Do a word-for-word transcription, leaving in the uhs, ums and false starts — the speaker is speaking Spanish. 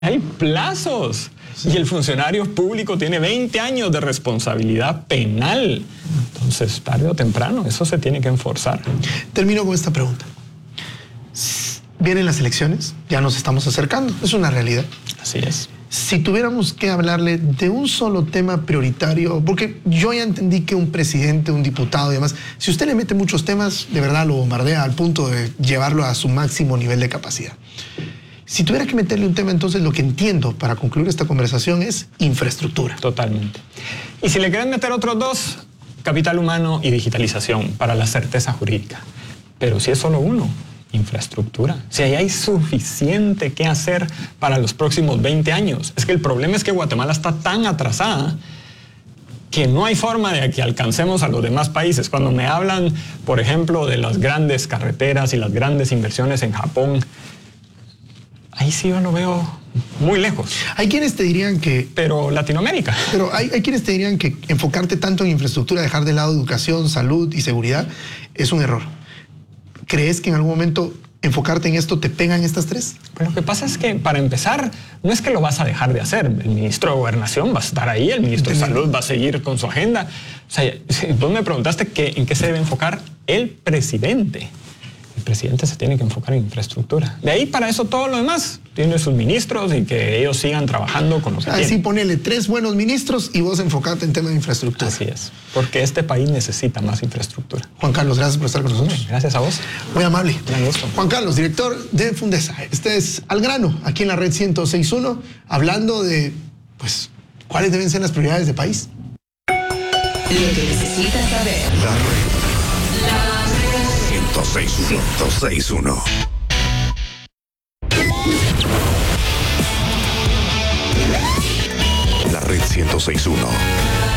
Hay plazos. Y el funcionario público tiene veinte años de responsabilidad penal. Entonces, tarde o temprano, eso se tiene que enforzar. Termino con esta pregunta. Vienen las elecciones, ya nos estamos acercando, es una realidad. Así es. Si tuviéramos que hablarle de un solo tema prioritario, porque yo ya entendí que un presidente, un diputado y demás, si usted le mete muchos temas, de verdad lo bombardea al punto de llevarlo a su máximo nivel de capacidad. Si tuviera que meterle un tema, entonces lo que entiendo para concluir esta conversación es infraestructura. Totalmente. Y si le quieren meter otros dos, capital humano y digitalización para la certeza jurídica. Pero si es solo uno, infraestructura. Si ahí hay suficiente que hacer para los próximos veinte años. Es que el problema es que Guatemala está tan atrasada que no hay forma de que alcancemos a los demás países. Cuando me hablan, por ejemplo, de las grandes carreteras y las grandes inversiones en Japón, ahí sí yo lo veo muy lejos. Hay quienes te dirían que... Pero Latinoamérica. Pero hay, hay quienes te dirían que enfocarte tanto en infraestructura, dejar de lado educación, salud y seguridad, es un error. ¿Crees que en algún momento enfocarte en esto te pegan estas tres? Pues lo que pasa es que, para empezar, no es que lo vas a dejar de hacer. El ministro de Gobernación va a estar ahí, el ministro de Salud va a seguir con su agenda. O sea, vos me preguntaste que, en qué se debe enfocar el presidente. El presidente se tiene que enfocar en infraestructura. De ahí para eso todo lo demás. Tiene sus ministros y que ellos sigan trabajando con lo que Así tienen. ponele tres buenos ministros y vos enfocate en tema de infraestructura. Así es. Porque este país necesita más infraestructura. Juan Carlos, gracias por estar con nosotros. Gracias a vos. Muy amable. Un gusto. Juan Carlos, director de Fundesa. Este es Al Grano, aquí en la red ciento seis punto uno, hablando de, pues, cuáles deben ser las prioridades del país. Lo que necesitas saber. La red. ciento seis punto uno. La red ciento seis punto uno.